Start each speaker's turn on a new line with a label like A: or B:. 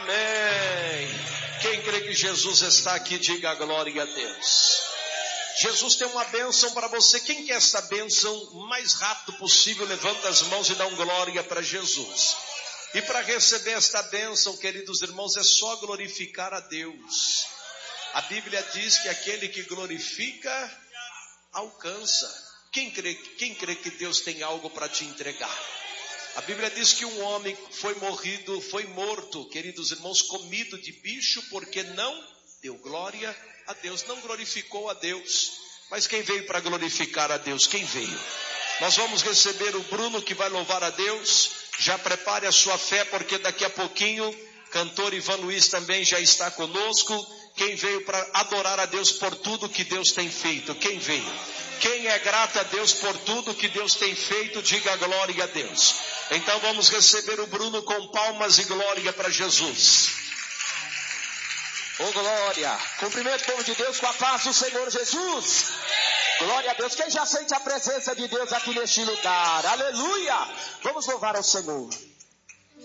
A: Amém. Quem crê que Jesus está aqui, diga glória a Deus. Jesus tem uma bênção para você. Quem quer esta bênção o mais rápido possível, levanta as mãos e dá um glória para Jesus. E para receber esta bênção, queridos irmãos, é só glorificar a Deus. A Bíblia diz que aquele que glorifica, alcança. Quem crê que Deus tem algo para te entregar? A Bíblia diz que um homem foi morto, queridos irmãos, comido de bicho, porque não deu glória a Deus, não glorificou a Deus. Mas quem veio para glorificar a Deus? Quem veio? Nós vamos receber o Bruno, que vai louvar a Deus. Já prepare a sua fé, porque daqui a pouquinho, cantor Ivan Luiz também já está conosco. Quem veio para adorar a Deus por tudo que Deus tem feito? Quem veio? Quem é grato a Deus por tudo que Deus tem feito, diga glória a Deus. Então vamos receber o Bruno com palmas e glória para Jesus.
B: Oh glória, cumprimento o povo de Deus com a paz do Senhor Jesus. Glória a Deus, quem já sente a presença de Deus aqui neste lugar? Aleluia, vamos louvar ao Senhor.